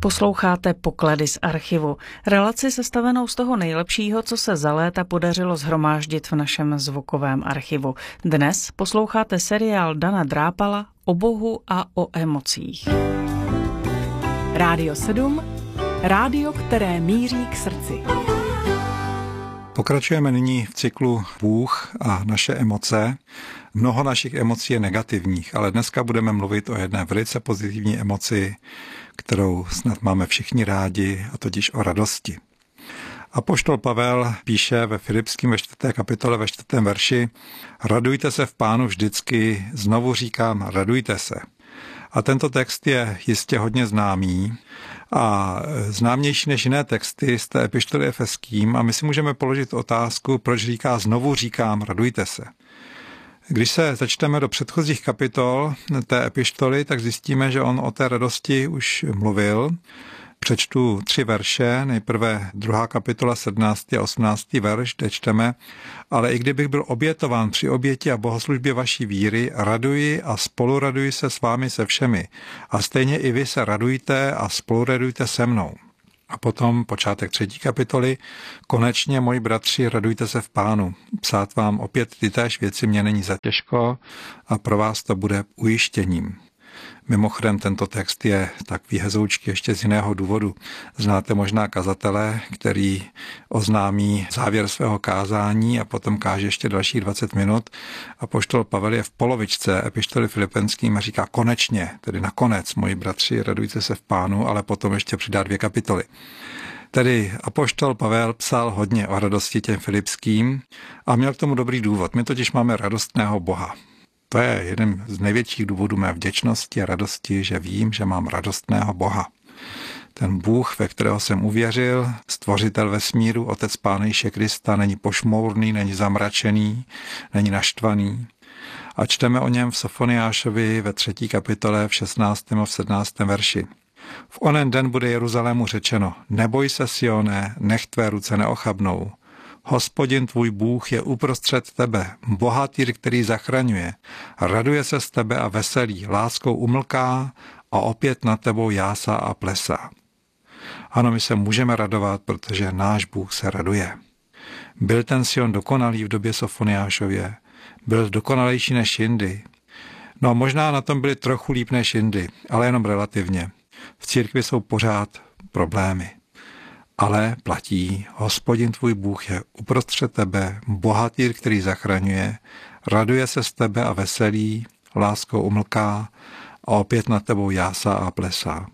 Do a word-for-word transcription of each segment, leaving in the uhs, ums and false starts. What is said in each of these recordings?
Posloucháte Poklady z archivu. Relaci sestavenou z toho nejlepšího, co se za léta podařilo shromáždit v našem zvukovém archivu. Dnes posloucháte seriál Dana Drápala o Bohu a o emocích. Rádio sedm, rádio, které míří k srdci. Pokračujeme nyní v cyklu Bůh a naše emoce. Mnoho našich emocí je negativních, ale dneska budeme mluvit o jedné velice pozitivní emoci, kterou snad máme všichni rádi, a totiž o radosti. Apoštol Pavel píše ve Filipským ve čtvrté kapitole ve čtvrtém verši: Radujte se v Pánu vždycky, znovu říkám, radujte se. A tento text je jistě hodně známý a známější než jiné texty z té epištoly Efeským, a my si můžeme položit otázku, proč říká znovu říkám, radujte se. Když se začteme do předchozích kapitol té epištoly, tak zjistíme, že on o té radosti už mluvil. Přečtu tři verše, nejprve druhá kapitola, sedmnáctý a osmnáctý verš, kde čteme: Ale i kdybych byl obětován při oběti a bohoslužbě vaší víry, raduji a spoluraduji se s vámi se všemi. A stejně i vy se radujte a spoluradujte se mnou. A potom počátek třetí kapitoly: Konečně, moji bratři, radujte se v Pánu. Psát vám opět tytéž věci mě není zatěžko a pro vás to bude ujištěním. Mimochodem, tento text je takový hezoučký ještě z jiného důvodu. Znáte možná kazatele, který oznámí závěr svého kázání a potom káže ještě dalších dvacet minut. Apoštol Pavel je v polovičce epištoly Filipenským a říká konečně, tedy nakonec, moji bratři, radujte se v Pánu, ale potom ještě přidá dvě kapitoly. Tedy apoštol Pavel psal hodně o radosti těm Filipským a měl k tomu dobrý důvod. My totiž máme radostného Boha. To je jeden z největších důvodů mé vděčnosti a radosti, že vím, že mám radostného Boha. Ten Bůh, ve kterého jsem uvěřil, stvořitel vesmíru, Otec Pána Ježíše Krista, není pošmourný, není zamračený, není naštvaný. A čteme o něm v Sofoniášovi ve třetí kapitole v šestnáctém a v sedmnáctém verši. V onen den bude Jeruzalému řečeno: Neboj se, Sione, nech tvé ruce neochabnou. Hospodin tvůj Bůh je uprostřed tebe, bohatýr, který zachraňuje. Raduje se z tebe a veselí, láskou umlká a opět nad tebou jásá a plesá. Ano, my se můžeme radovat, protože náš Bůh se raduje. Byl ten Sion dokonalý v době Sofoniášově, byl dokonalejší než jindy. No, možná na tom byli trochu líp než jindy, ale jenom relativně. V církvi jsou pořád problémy. Ale platí, Hospodin tvůj Bůh je uprostřed tebe, bohatýr, který zachraňuje, raduje se z tebe a veselí, láskou umlká a opět nad tebou jásá a plesá.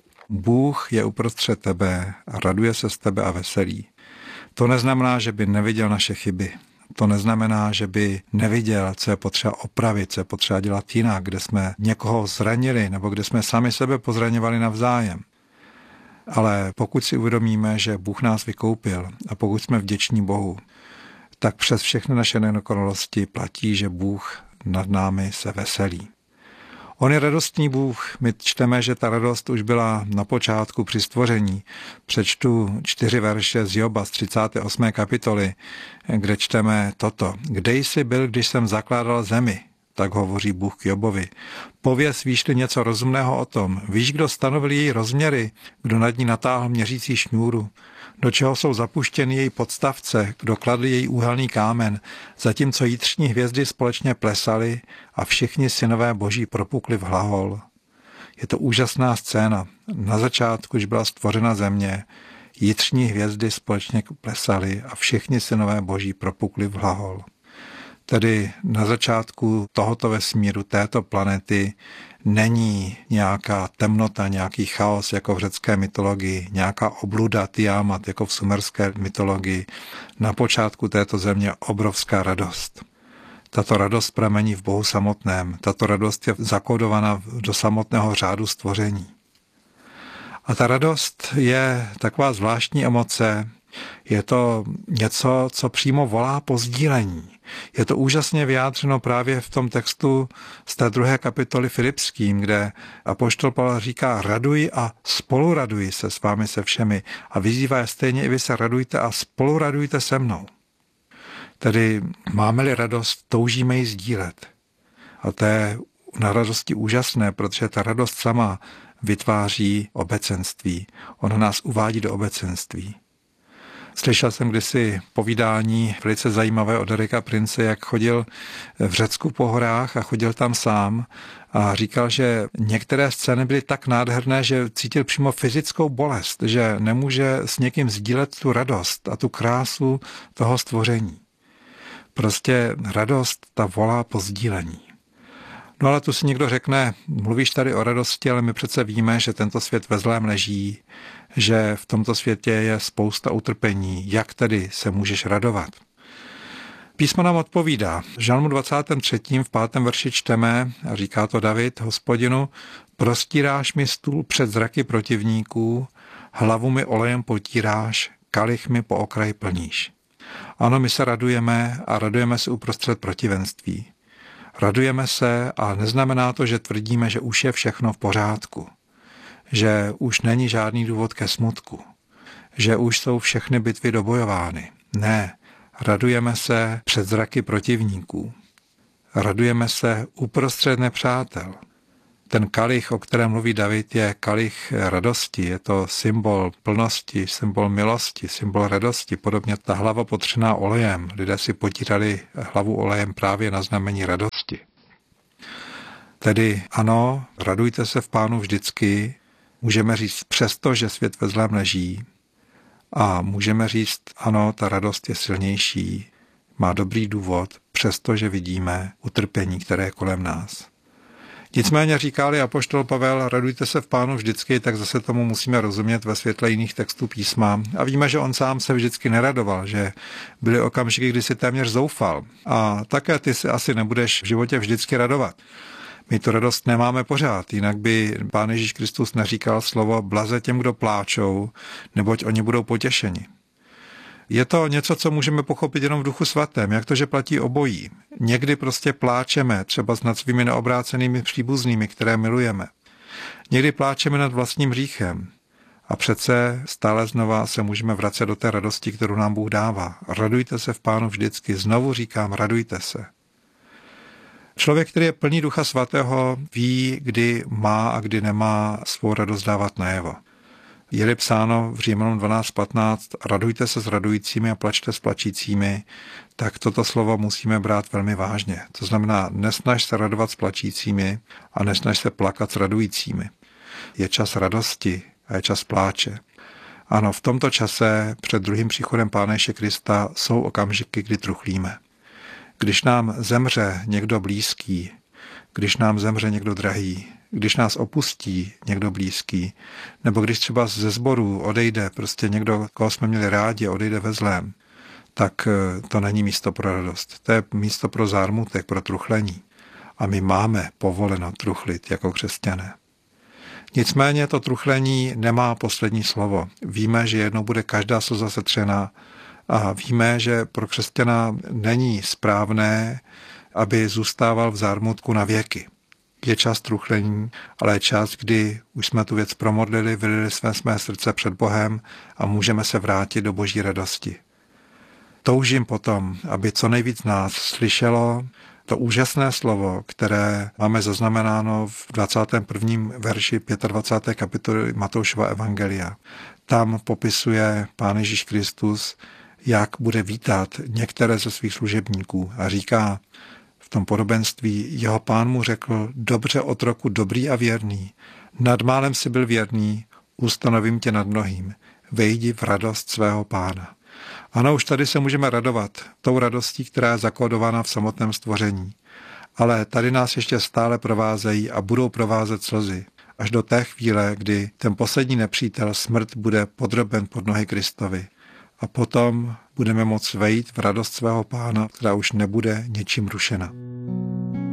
Bůh je uprostřed tebe, raduje se z tebe a veselí. To neznamená, že by neviděl naše chyby. To neznamená, že by neviděl, co je potřeba opravit, co je potřeba dělat jinak, kde jsme někoho zranili nebo kde jsme sami sebe pozraňovali navzájem. Ale pokud si uvědomíme, že Bůh nás vykoupil a pokud jsme vděční Bohu, tak přes všechny naše nedokonalosti platí, že Bůh nad námi se veselí. On je radostný Bůh. My čteme, že ta radost už byla na počátku při stvoření. Přečtu čtyři verše z Joba z třicáté osmé kapitoly, kde čteme toto. Kde jsi byl, když jsem zakládal zemi? Tak hovoří Bůh k Jobovi. Pověz, víš-li něco rozumného o tom. Víš, kdo stanovil její rozměry, kdo nad ní natáhl měřící šňůru, do čeho jsou zapuštěny její podstavce, kdo kladl její úhelný kámen, zatímco jitřní hvězdy společně plesaly a všichni synové boží propukli v hlahol. Je to úžasná scéna. Na začátku, když byla stvořena země, jitřní hvězdy společně plesaly a všichni synové boží propukli v hlahol. Tedy na začátku tohoto vesmíru, této planety, není nějaká temnota, nějaký chaos jako v řecké mytologii, nějaká obluda, Tiamat jako v sumerské mytologii. Na počátku této země obrovská radost. Tato radost pramení v Bohu samotném. Tato radost je zakódovaná do samotného řádu stvoření. A ta radost je taková zvláštní emoce. Je to něco, co přímo volá po sdílení. Je to úžasně vyjádřeno právě v tom textu z té druhé kapitoly Filipským, kde apoštol Pavel říká: raduji a spoluraduji se s vámi se všemi. A vyzývá stejně i vy se radujte a spoluradujte se mnou. Tedy máme-li radost, toužíme ji sdílet. A to je na radosti úžasné, protože ta radost sama vytváří obecenství. On nás uvádí do obecenství. Slyšel jsem kdysi povídání velice zajímavé od Dereka Prince, jak chodil v Řecku po horách a chodil tam sám a říkal, že některé scény byly tak nádherné, že cítil přímo fyzickou bolest, že nemůže s někým sdílet tu radost a tu krásu toho stvoření. Prostě radost ta volá po sdílení. No ale tu si někdo řekne, mluvíš tady o radosti, ale my přece víme, že tento svět ve zlém leží, že v tomto světě je spousta utrpení. Jak tedy se můžeš radovat? Písmo nám odpovídá. V Žalmu dvacátém třetím v pátém verši čteme, a říká to David, Hospodinu, prostíráš mi stůl před zraky protivníků, hlavu mi olejem potíráš, kalich mi po okraji plníš. Ano, my se radujeme a radujeme se uprostřed protivenství. Radujeme se a neznamená to, že tvrdíme, že už je všechno v pořádku, že už není žádný důvod ke smutku, že už jsou všechny bitvy dobojovány. Ne, radujeme se před zraky protivníků. Radujeme se uprostřed nepřátel. Ten kalich, o kterém mluví David, je kalich radosti, je to symbol plnosti, symbol milosti, symbol radosti. Podobně ta hlava potřená olejem. Lidé si potírali hlavu olejem právě na znamení radosti. Tedy ano, radujte se v Pánu vždycky, můžeme říct přesto, že svět ve zlém leží, a můžeme říct ano, ta radost je silnější, má dobrý důvod, přestože vidíme utrpení, které je kolem nás. Nicméně říká-li apoštol Pavel, radujte se v Pánu vždycky, tak zase tomu musíme rozumět ve světle jiných textů písma. A víme, že on sám se vždycky neradoval, že byly okamžiky, kdy si téměř zoufal. A také ty si asi nebudeš v životě vždycky radovat. My tu radost nemáme pořád, jinak by Pán Ježíš Kristus neříkal slovo blaze těm, kdo pláčou, neboť oni budou potěšeni. Je to něco, co můžeme pochopit jenom v Duchu svatém, jak to, že platí obojí. Někdy prostě pláčeme, třeba nad svými neobrácenými příbuznými, které milujeme. Někdy pláčeme nad vlastním hříchem. A přece stále znova se můžeme vracet do té radosti, kterou nám Bůh dává. Radujte se v Pánu vždycky. Znovu říkám, radujte se. Člověk, který je plný Ducha svatého, ví, kdy má a kdy nemá svou radost dávat najevo. Je-li psáno v Římanům dvanáct patnáct, radujte se s radujícími a plačte s plačícími, tak toto slovo musíme brát velmi vážně. To znamená, nesnaž se radovat s plačícími a nesnaž se plakat s radujícími. Je čas radosti a je čas pláče. Ano, v tomto čase před druhým příchodem Pána Ježíše Krista jsou okamžiky, kdy truchlíme. Když nám zemře někdo blízký, když nám zemře někdo drahý, když nás opustí někdo blízký, nebo když třeba ze sboru odejde prostě někdo, koho jsme měli rádi, odejde ve zlém, tak to není místo pro radost. To je místo pro zármutek, pro truchlení. A my máme povoleno truchlit jako křesťané. Nicméně to truchlení nemá poslední slovo. Víme, že jednou bude každá slza setřena a víme, že pro křesťana není správné, aby zůstával v zármutku na věky. Je čas truchlení, ale je čas, kdy už jsme tu věc promodlili, vylili jsme své srdce před Bohem a můžeme se vrátit do Boží radosti. Toužím potom, aby co nejvíc nás slyšelo to úžasné slovo, které máme zaznamenáno v dvacátém prvním verši dvacáté páté kapitoly Matoušova evangelia. Tam popisuje Pán Ježíš Kristus, jak bude vítat některé ze svých služebníků a říká v tom podobenství, jeho pán mu řekl, dobře otroku, dobrý a věrný, nad málem si byl věrný, ustanovím tě nad mnohým, vejdi v radost svého pána. Ano, už tady se můžeme radovat tou radostí, která je zakódována v samotném stvoření. Ale tady nás ještě stále provázejí a budou provázet slzy. Až do té chvíle, kdy ten poslední nepřítel, smrt, bude podroben pod nohy Kristovi. A potom budeme moct vejít v radost svého pána, která už nebude ničím rušena.